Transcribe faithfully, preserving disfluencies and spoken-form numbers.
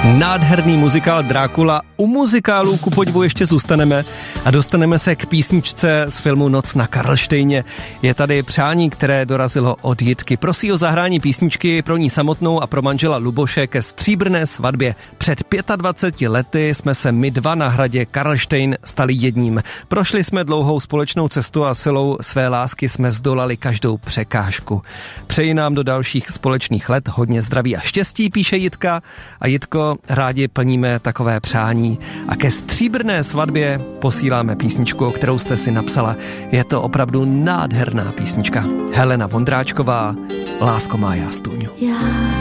Nádherný muzikál Drákula. U muzikálů ku podivu ještě zůstaneme a dostaneme se k písničce z filmu Noc na Karlštejně. Je tady přání, které dorazilo od Jitky. Prosí o zahrání písničky pro ní samotnou a pro manžela Luboše ke stříbrné svatbě. Před dvaceti pěti lety jsme se my dva na hradě Karlštejn stali jedním. Prošli jsme dlouhou společnou cestu a silou své lásky jsme zdolali každou překážku. Přeji nám do dalších společných let hodně zdraví a štěstí, píše Jitka. A Jitko, rádi plníme takové přání a ke stříbrné svatbě posíláme písničku, o kterou jste si napsala. Je to opravdu nádherná písnička. Helena Vondráčková, Lásko má já stůňu. Já